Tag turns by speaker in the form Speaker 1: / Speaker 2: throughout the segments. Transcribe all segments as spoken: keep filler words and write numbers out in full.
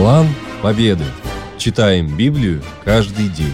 Speaker 1: План победы. Читаем Библию каждый день.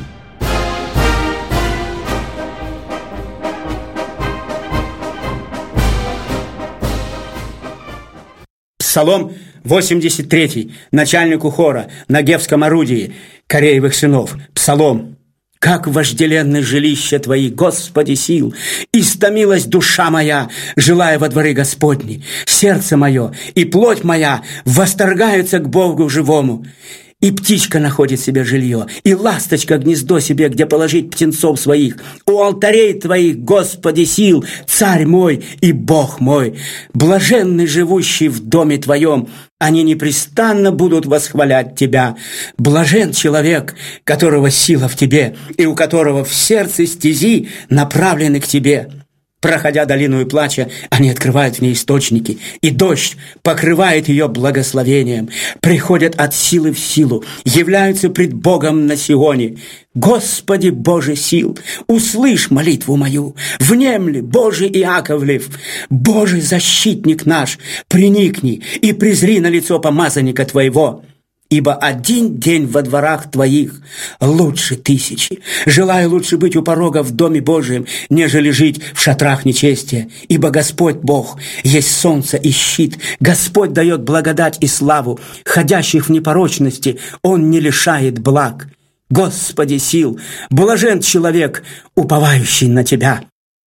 Speaker 2: Псалом восемьдесят три, начальнику хора на Гевском орудии, Кореевых сынов. Псалом. «Как вожделенны жилища Твои, Господи сил! Истомилась душа моя, желая во дворы Господни. Сердце мое и плоть моя восторгаются к Богу живому. И птичка находит себе жилье, и ласточка гнездо себе, где положить птенцов своих. У алтарей Твоих, Господи сил, Царь мой и Бог мой. Блаженный живущий в доме Твоем, они непрестанно будут восхвалять Тебя. Блажен человек, которого сила в Тебе, и у которого в сердце стези направлены к Тебе». Проходя долину и плача, они открывают в ней источники, и дождь покрывает ее благословением. Приходят от силы в силу, являются пред Богом на Сионе. Господи Боже сил, услышь молитву мою, внемли, Боже Иаковлев, Боже защитник наш, приникни и презри на лицо помазанника Твоего. Ибо один день во дворах Твоих лучше тысячи. Желаю лучше быть у порога в Доме Божьем, нежели жить в шатрах нечестия. Ибо Господь Бог есть солнце и щит. Господь дает благодать и славу. Ходящих в непорочности Он не лишает благ. Господи сил, блажен человек, уповающий на Тебя».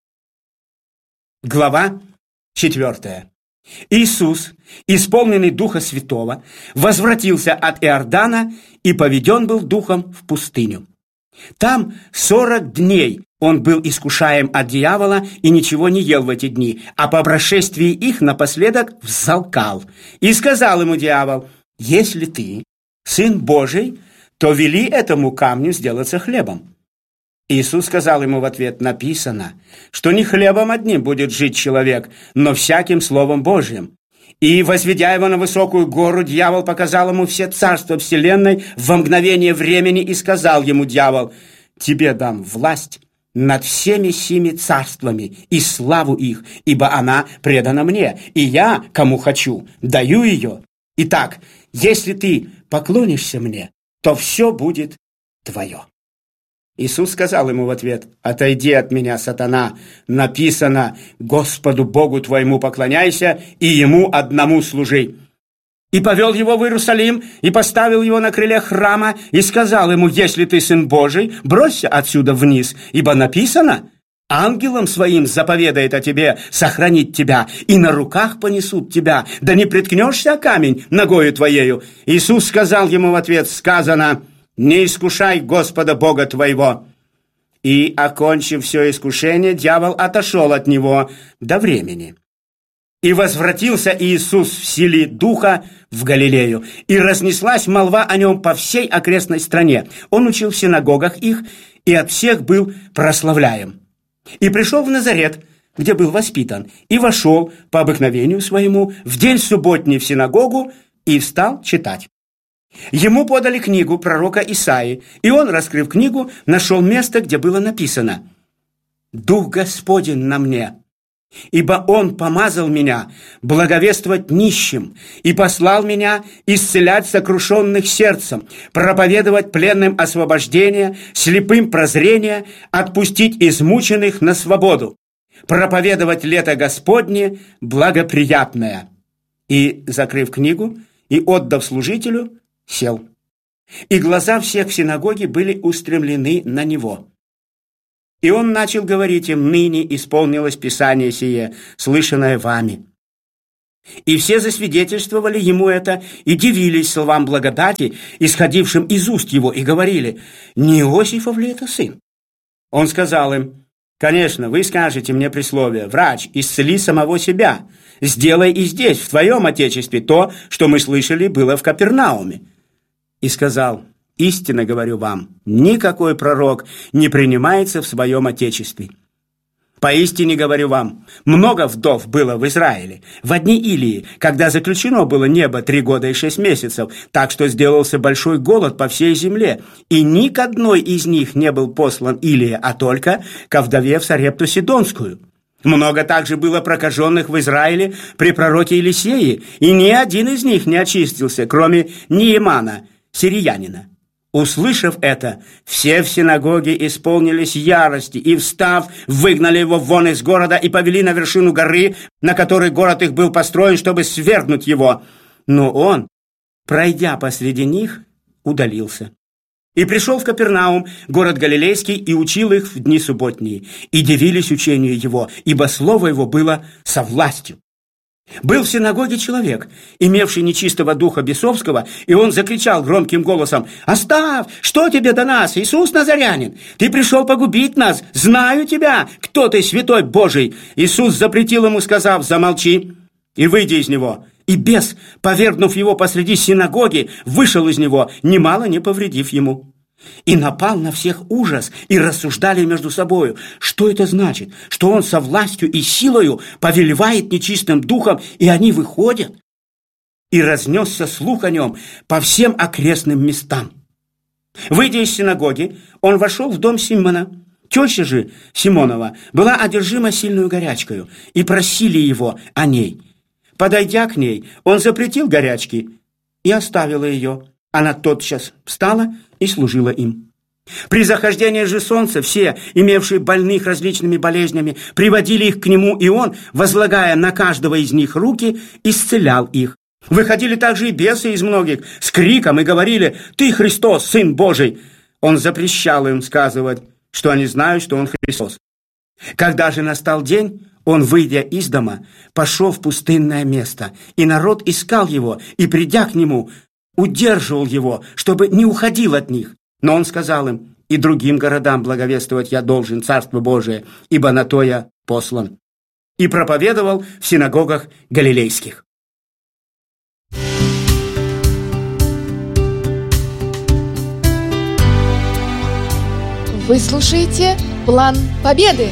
Speaker 2: Глава четвертая. Иисус, исполненный Духа Святого, возвратился от Иордана и поведен был Духом в пустыню. Там сорок дней он был искушаем от дьявола и ничего не ел в эти дни, а по прошествии их напоследок взалкал. И сказал ему дьявол: «Если ты Сын Божий, то вели этому камню сделаться хлебом». Иисус сказал ему в ответ: «Написано, что не хлебом одним будет жить человек, но всяким Словом Божьим». И, возведя его на высокую гору, дьявол показал ему все царства вселенной во мгновение времени и сказал ему дьявол: «Тебе дам власть над всеми сими царствами и славу их, ибо она предана мне, и я, кому хочу, даю ее. Итак, если ты поклонишься мне, то все будет твое». Иисус сказал ему в ответ: «Отойди от меня, сатана, написано: Господу Богу твоему поклоняйся и Ему одному служи». И повел его в Иерусалим, и поставил его на крыле храма, и сказал ему: «Если ты Сын Божий, бросься отсюда вниз, ибо написано: ангелам своим заповедает о тебе сохранить тебя, и на руках понесут тебя, да не приткнешься о камень ногою твоею». Иисус сказал ему в ответ: «Сказано: не искушай Господа Бога твоего». И, окончив все искушение, дьявол отошел от него до времени. И возвратился Иисус в силе Духа в Галилею, и разнеслась молва о нем по всей окрестной стране. Он учил в синагогах их, и от всех был прославляем. И пришел в Назарет, где был воспитан, и вошел по обыкновению своему в день субботний в синагогу, и встал читать. Ему подали книгу пророка Исаии, и он, раскрыв книгу, нашел место, где было написано: «Дух Господень на мне, ибо Он помазал меня благовествовать нищим и послал меня исцелять сокрушенных сердцем, проповедовать пленным освобождение, слепым прозрение, отпустить измученных на свободу, проповедовать лето Господне благоприятное». И, закрыв книгу и отдав служителю, сел. И глаза всех в синагоге были устремлены на него. И он начал говорить им: «Ныне исполнилось Писание сие, слышанное вами». И все засвидетельствовали ему это, и дивились словам благодати, исходившим из уст его, и говорили: «Не Иосифов ли это сын?» Он сказал им: «Конечно, вы скажете мне присловие: врач, исцели самого себя, сделай и здесь, в твоем отечестве, то, что мы слышали, было в Капернауме». И сказал: «Истинно говорю вам, никакой пророк не принимается в своем отечестве. Поистине говорю вам, много вдов было в Израиле в дни Илии, когда заключено было небо три года и шесть месяцев, так что сделался большой голод по всей земле, и ни к одной из них не был послан Илия, а только ко вдове в Сарепту Сидонскую. Много также было прокаженных в Израиле при пророке Елисее, и ни один из них не очистился, кроме Неемана, сириянина. Услышав это, все в синагоге исполнились ярости, и, встав, выгнали его вон из города и повели на вершину горы, на которой город их был построен, чтобы свергнуть его. Но он, пройдя посреди них, удалился. И пришел в Капернаум, город Галилейский, и учил их в дни субботние. И дивились учению его, ибо слово его было со властью. Был в синагоге человек, имевший нечистого духа бесовского, и он закричал громким голосом: «Оставь! Что тебе до нас, Иисус Назарянин? Ты пришел погубить нас! Знаю тебя! Кто ты, святой Божий!» Иисус запретил ему, сказав: «Замолчи и выйди из него». И бес, повергнув его посреди синагоги, вышел из него, немало не повредив ему. И напал на всех ужас, и рассуждали между собою, что это значит, что он со властью и силою повелевает нечистым духом, и они выходят. И разнесся слух о нем по всем окрестным местам. Выйдя из синагоги, он вошел в дом Симона. Теща же Симонова была одержима сильную горячкою, и просили его о ней. Подойдя к ней, он запретил горячки и оставила ее. Она тотчас встала и служила им. При захождении же солнца все, имевшие больных различными болезнями, приводили их к нему, и он, возлагая на каждого из них руки, исцелял их. Выходили также и бесы из многих с криком и говорили: «Ты Христос, Сын Божий!» Он запрещал им сказывать, что они знают, что он Христос. Когда же настал день, он, выйдя из дома, пошел в пустынное место, и народ искал его, и, придя к нему, удерживал его, чтобы не уходил от них. Но он сказал им: «И другим городам благовествовать я должен Царство Божие, ибо на то я послан». И проповедовал в синагогах галилейских.
Speaker 3: Вы слушаете «План Победы».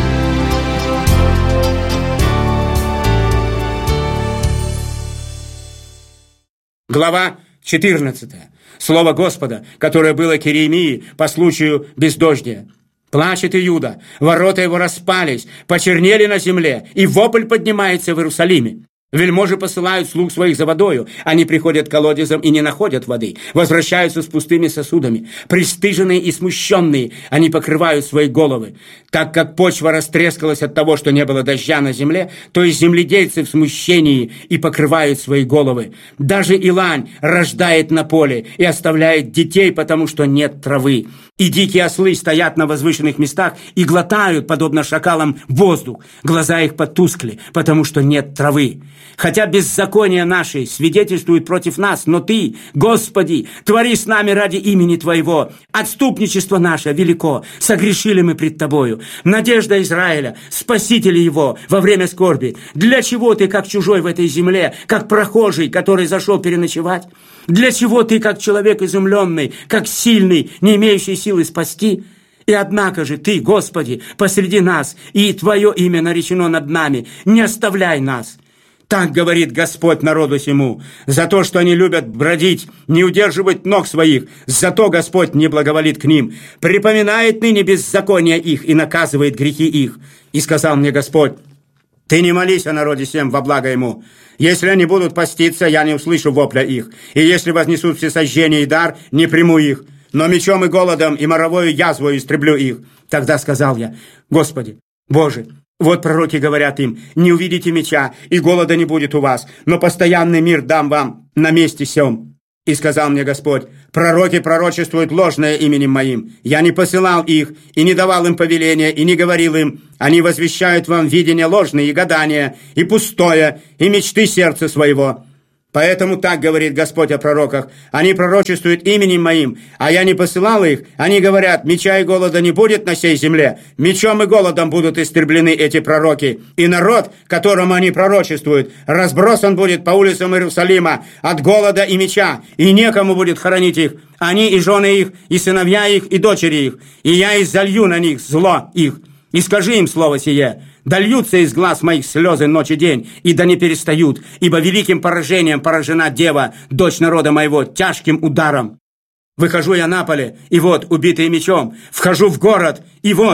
Speaker 2: Глава четырнадцатая. Слово Господа, которое было к Иеремии по случаю бездождия. «Плачет Иуда, ворота его распались, почернели на земле, и вопль поднимается в Иерусалиме. Вельможи посылают слуг своих за водою, они приходят к колодезам и не находят воды, возвращаются с пустыми сосудами. Пристыженные и смущенные, они покрывают свои головы. Так как почва растрескалась от того, что не было дождя на земле, то и земледельцы в смущении и покрывают свои головы. Даже илань рождает на поле и оставляет детей, потому что нет травы. И дикие ослы стоят на возвышенных местах и глотают, подобно шакалам, воздух. Глаза их потускли, потому что нет травы. Хотя беззаконие наше свидетельствует против нас, но Ты, Господи, твори с нами ради имени Твоего. Отступничество наше велико, согрешили мы пред Тобою. Надежда Израиля, Спаситель его во время скорби. Для чего Ты, как чужой в этой земле, как прохожий, который зашел переночевать? Для чего Ты, как человек изумленный, как сильный, не имеющий силы спасти? И однако же Ты, Господи, посреди нас, и Твое имя наречено над нами. Не оставляй нас». Так говорит Господь народу сему: за то, что они любят бродить, не удерживать ног своих, зато Господь не благоволит к ним, припоминает ныне беззаконие их и наказывает грехи их. И сказал мне Господь: Ты не молись о народе сем во благо ему. Если они будут поститься, я не услышу вопля их, и если вознесут всесожжение и дар, не приму их, но мечом и голодом и моровою язвою истреблю их. Тогда сказал я: Господи, Боже, вот пророки говорят им: не увидите меча, и голода не будет у вас, но постоянный мир дам вам на месте сем. И сказал мне Господь: пророки пророчествуют ложное именем моим. Я не посылал их, и не давал им повеления, и не говорил им. Они возвещают вам видения ложные, и гадания, и пустое, и мечты сердца своего. Поэтому так говорит Господь о пророках: они пророчествуют именем моим, а я не посылал их. Они говорят: меча и голода не будет на сей земле. Мечом и голодом будут истреблены эти пророки. И народ, которому они пророчествуют, разбросан будет по улицам Иерусалима от голода и меча, и некому будет хоронить их. Они и жены их, и сыновья их, и дочери их. И я изолью на них зло их. И скажи им слово сие: да льются из глаз моих слезы ночь и день, и да не перестают, ибо великим поражением поражена дева, дочь народа моего, тяжким ударом. Выхожу я на поле, и вот, убитый мечом, вхожу в город, и вот,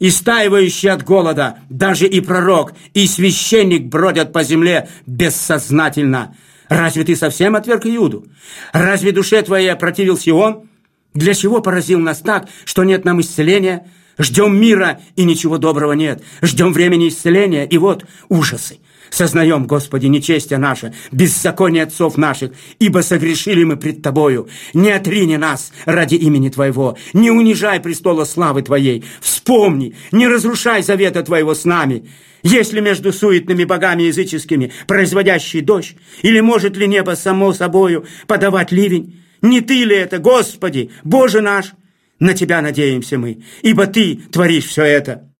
Speaker 2: истаивающий от голода, даже и пророк, и священник бродят по земле бессознательно. Разве ты совсем отверг Иуду? Разве душе твоей противил Сион? Для чего поразил нас так, что нет нам исцеления? Ждем мира, и ничего доброго нет. Ждем времени исцеления, и вот ужасы. Сознаем, Господи, нечестие наше, беззаконие отцов наших, ибо согрешили мы пред Тобою. Не отрини нас ради имени Твоего, не унижай престола славы Твоей. Вспомни, не разрушай завета Твоего с нами. Есть ли между суетными богами языческими производящий дождь? Или может ли небо само собою подавать ливень? Не Ты ли это, Господи, Боже наш? На Тебя надеемся мы, ибо Ты творишь все это.